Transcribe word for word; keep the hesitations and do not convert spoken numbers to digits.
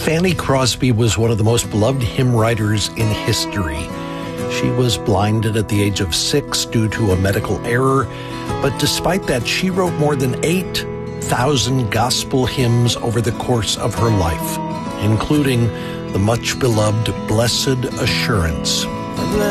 Fanny Crosby was one of the most beloved hymn writers in history. She was blinded at the age of six due to a medical error, but despite that, she wrote more than eight thousand gospel hymns over the course of her life, including the much-beloved Blessed Assurance.